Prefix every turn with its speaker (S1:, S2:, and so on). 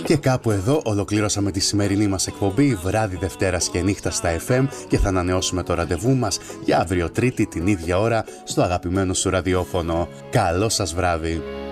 S1: Και κάπου εδώ ολοκλήρωσαμε τη σημερινή μας εκπομπή, βράδυ Δευτέρας και νύχτα στα FM, και θα ανανεώσουμε το ραντεβού μας για αύριο Τρίτη την ίδια ώρα στο αγαπημένο σου ραδιόφωνο. Καλό σας βράδυ!